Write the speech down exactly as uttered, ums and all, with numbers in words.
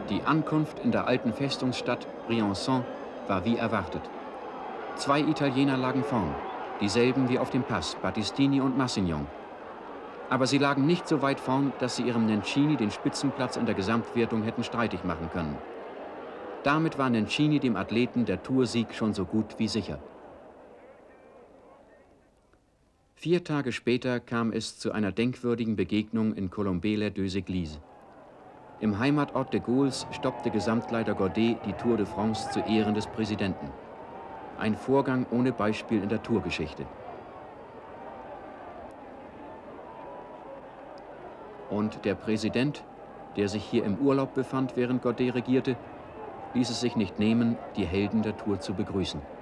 Die Ankunft in der alten Festungsstadt Briançon war wie erwartet. Zwei Italiener lagen vorn, dieselben wie auf dem Pass, Battistini und Massignon. Aber sie lagen nicht so weit vorn, dass sie ihrem Nencini den Spitzenplatz in der Gesamtwertung hätten streitig machen können. Damit war Nencini dem Athleten der Toursieg schon so gut wie sicher. Vier Tage später kam es zu einer denkwürdigen Begegnung in Colombey-les-Deux-Églises. Im Heimatort de Gaulles stoppte Gesamtleiter Gaudet die Tour de France zu Ehren des Präsidenten. Ein Vorgang ohne Beispiel in der Tourgeschichte. Und der Präsident, der sich hier im Urlaub befand, während Gaudet regierte, ließ es sich nicht nehmen, die Helden der Tour zu begrüßen.